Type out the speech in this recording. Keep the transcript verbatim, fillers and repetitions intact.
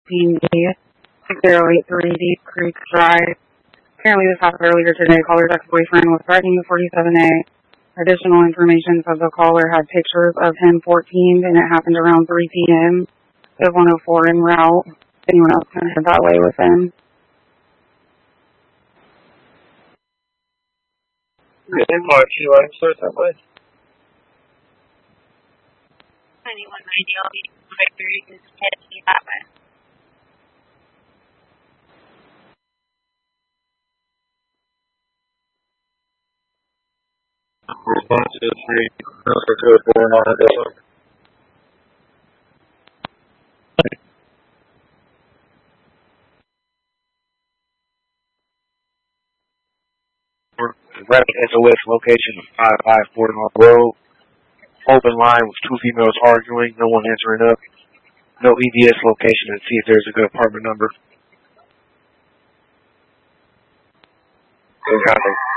sixteen B, six zero eight three Deep Creek Drive. Apparently this happened earlier today. Caller's ex-boyfriend was threatening the forty-seven A. Additional information says the caller had pictures of him fourteen, and it happened around three P M at one oh four en route. Anyone else can head that way with him? Yeah, they might you like start that way. Anyone ideally victory is heading that way. Response is three, number two, four, nine, eight. Rapid S O S location of five five four North Road. Open line with two females arguing, no one answering up. No E D S location and see if there's a good apartment number. Good copy.